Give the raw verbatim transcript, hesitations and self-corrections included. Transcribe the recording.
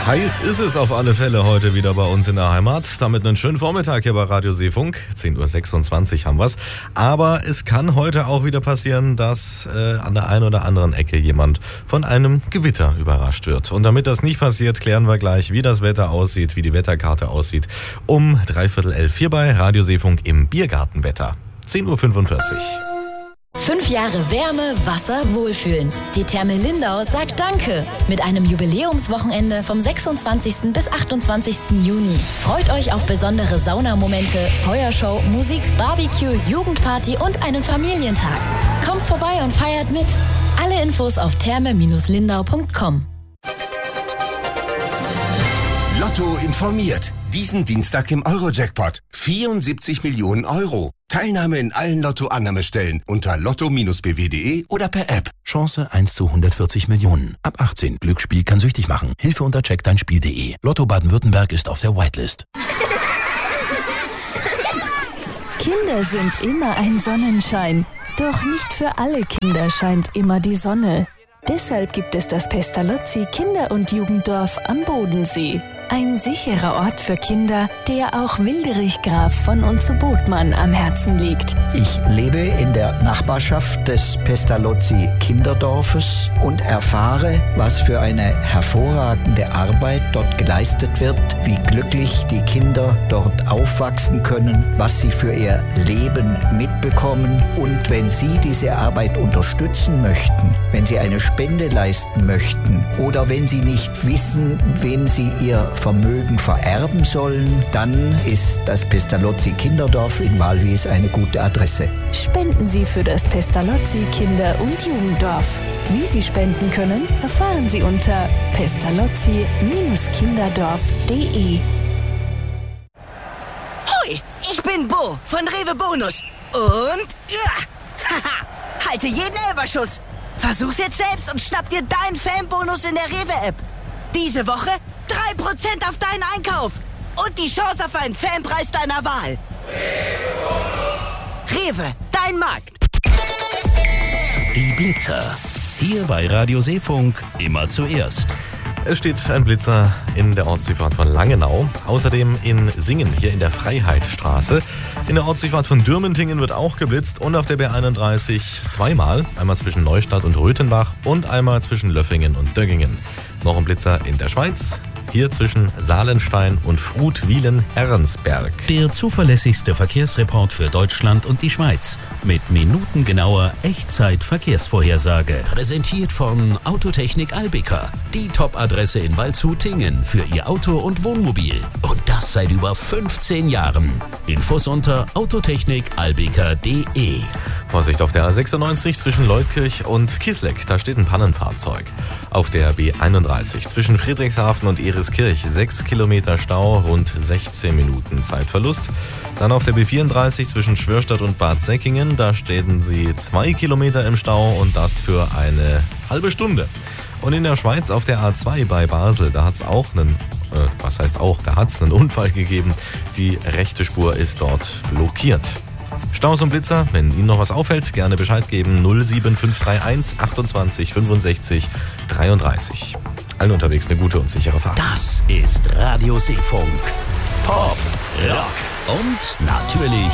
Heiß ist es auf alle Fälle heute wieder bei uns in der Heimat. Damit einen schönen Vormittag hier bei Radio Seefunk. zehn Uhr sechsundzwanzig haben wir's. Aber es kann heute auch wieder passieren, dass äh, an der einen oder anderen Ecke jemand von einem Gewitter überrascht wird. Und damit das nicht passiert, klären wir gleich, wie das Wetter aussieht, wie die Wetterkarte aussieht. Um dreiviertel elf hier bei Radio Seefunk im Biergartenwetter. zehn Uhr fünfundvierzig. Fünf Jahre Wärme, Wasser, Wohlfühlen. Die Therme Lindau sagt Danke. Mit einem Jubiläumswochenende vom sechsundzwanzigsten bis achtundzwanzigsten Juni. Freut euch auf besondere Saunamomente, Feuershow, Musik, Barbecue, Jugendparty und einen Familientag. Kommt vorbei und feiert mit. Alle Infos auf therme Bindestrich lindau Punkt com. Lotto informiert. Diesen Dienstag im Euro-Jackpot. vierundsiebzig Millionen Euro. Teilnahme in allen Lotto-Annahmestellen unter lotto Bindestrich b w punkt d e oder per App. Chance eins zu hundertvierzig Millionen. Ab achtzehn. Glücksspiel kann süchtig machen. Hilfe unter check dein spiel punkt d e. Lotto Baden-Württemberg ist auf der Whitelist. Kinder sind immer ein Sonnenschein. Doch nicht für alle Kinder scheint immer die Sonne. Deshalb gibt es das Pestalozzi Kinder- und Jugenddorf am Bodensee. Ein sicherer Ort für Kinder, der auch Wilderich Graf von und zu Botmann am Herzen liegt. Ich lebe in der Nachbarschaft des Pestalozzi Kinderdorfes und erfahre, was für eine hervorragende Arbeit dort geleistet wird, wie glücklich die Kinder dort aufwachsen können, was sie für ihr Leben mitbekommen. Und wenn Sie diese Arbeit unterstützen möchten, wenn Sie eine Spende leisten möchten oder wenn Sie nicht wissen, wem Sie Ihr Vermögen vererben sollen, dann ist das Pestalozzi Kinderdorf in Walwies eine gute Adresse. Spenden Sie für das Pestalozzi Kinder- und Jugenddorf. Wie Sie spenden können, erfahren Sie unter pestalozzi Kinderdorf punkt d e. Hoi, ich bin Bo von Rewe Bonus. Und ja, haha, halte jeden Elberschuss. Versuch's jetzt selbst und schnapp dir deinen Fanbonus in der Rewe-App. Diese Woche drei Prozent auf deinen Einkauf und die Chance auf einen Fanpreis deiner Wahl. Rewe, dein Markt. Die Blitzer. Hier bei Radio Seefunk immer zuerst. Es steht ein Blitzer in der Ortsdurchfahrt von Langenau. Außerdem in Singen, hier in der Freiheitstraße. In der Ortsdurchfahrt von Dürmentingen wird auch geblitzt. Und auf der B einunddreißig zweimal. Einmal zwischen Neustadt und Röthenbach und einmal zwischen Löffingen und Döggingen. Noch ein Blitzer in der Schweiz. Hier zwischen Salenstein und Frutwilen-Herrensberg. Der zuverlässigste Verkehrsreport für Deutschland und die Schweiz. Mit minutengenauer Echtzeit-Verkehrsvorhersage. Präsentiert von Autotechnik Albica. Die Top-Adresse in Waldshut-Tingen für Ihr Auto und Wohnmobil. Und das seit über fünfzehn Jahren. Infos unter autotechnik albica punkt d e. Vorsicht auf der A sechsundneunzig zwischen Leutkirch und Kisleck. Da steht ein Pannenfahrzeug. Auf der B einunddreißig zwischen Friedrichshafen und Eriskirch sechs Kilometer Stau, rund sechzehn Minuten Zeitverlust. Dann auf der B vierunddreißig zwischen Schwörstadt und Bad Säckingen. Da stehen Sie zwei Kilometer im Stau und das für eine halbe Stunde. Und in der Schweiz auf der A zwei bei Basel, da hat es auch einen, äh, was heißt auch, da hat es einen Unfall gegeben. Die rechte Spur ist dort blockiert. Staus und Blitzer, wenn Ihnen noch was auffällt, gerne Bescheid geben. null sieben fünf drei eins achtundzwanzig fünfundsechzig dreiunddreißig. Allen unterwegs eine gute und sichere Fahrt. Das ist Radio Seefunk. Pop, Rock und natürlich